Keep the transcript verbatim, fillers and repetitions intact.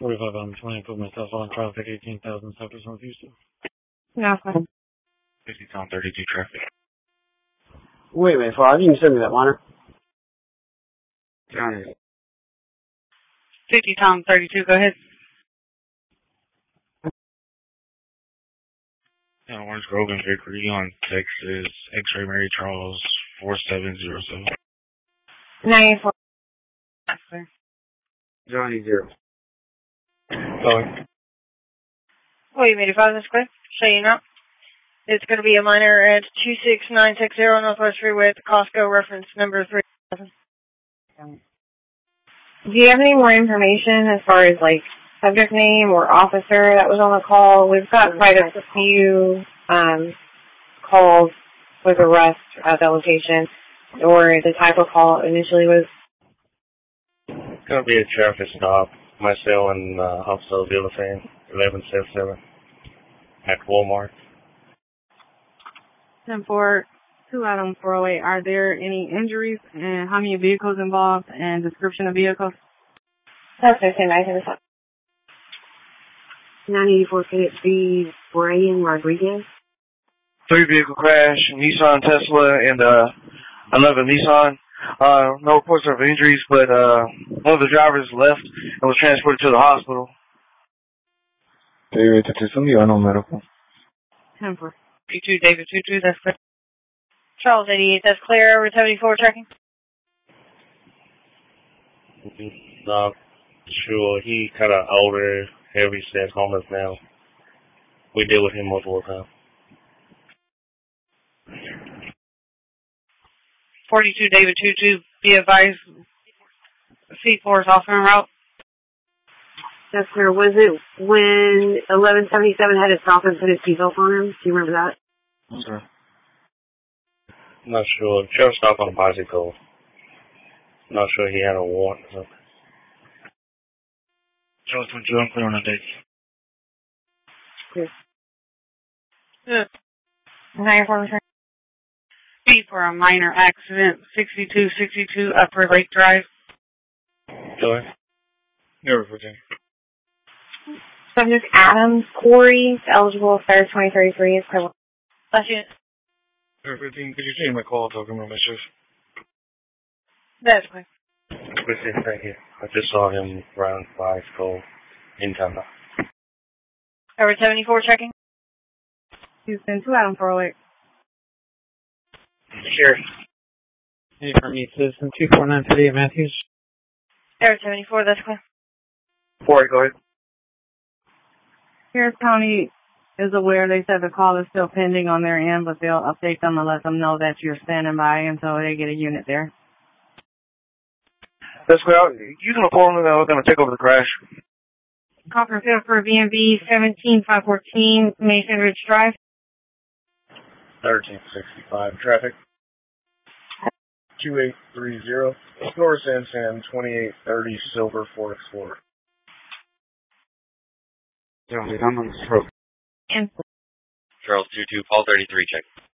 forty-five on twenty, put myself on trial, take eighteen thousand, Southwest North Houston. No, fine. fifty on thirty-two traffic. Wait a minute, Father, you can send me that monitor. Johnny. fifty Tom thirty-two, go ahead. Yeah, Orange Grove and Vickery on Texas, X-Ray Mary Charles, four seven zero seven. ninety-four. That's clear. Johnny zero. Going. Oh, you made it five, that's clear. So you know. It's going to be a minor at two six nine six zero Northwest Freeway at the Costco, reference number three seven. Do you have any more information as far as, like, subject name or officer that was on the call? We've got quite a few um, calls with arrest at that location, or the type of call initially was. It's going to be a traffic stop. Myself and uh, Officer Villafan, eleven seventy-seven, at Walmart. ten four, two Adam four oh eight. Are there any injuries, and how many vehicles involved, and description of vehicles? That's fifteen, I think. nine eighty-four K H B, Brian Rodriguez. Three vehicle crash, Nissan Tesla and uh, another Nissan. Uh, no reports of injuries, but uh, one of the drivers left and was transported to the hospital. David two two, no medical. ten four. two two, David two two, that's clear. Charles eighty-eight, that's clear. Over seventy-four, tracking. Not sure. He kind of older, heavy set, homeless now. We deal with him multiple times. forty-two, David two two, be advised. C four is off en route. That's clear. Was it when eleven seventy-seven had to stop and put his seatbelt on him? Do you remember that? Sure. Not sure. Trevor stopped on a bicycle. Not sure he had a warrant or something. Charles twenty-two, I'm clear on the dates. Clear. Yeah. ninety-four, B for a minor accident, sixty-two sixty-two Upper Lake Drive. Go ahead. Never fourteen. Subject Adams Corey, eligible third twenty thirty-three is prevalent. Last unit. Never fourteen, could you take my call talking about my shift? That's clear. What's this right here? I just saw him around bicycle in Tampa. Over seventy-four, checking. Houston, two Adam four oh eight. Sure. Any from me, citizen two four nine three eight Matthews. Over seventy-four, that's clear. Four, go ahead. Harris County is aware. They said the call is still pending on their end, but they'll update them and let them know that you're standing by until they get a unit there. That's clear. You can inform them that we're going to take over the crash. Conference field for V M V seventeen five fourteen, Mason Ridge Drive. thirteen sixty-five traffic. two eight three zero, North San San, twenty-eight thirty Silver Ford Explorer. Johnny, I'm on the throat. And Charles two two, Paul thirty-three, check.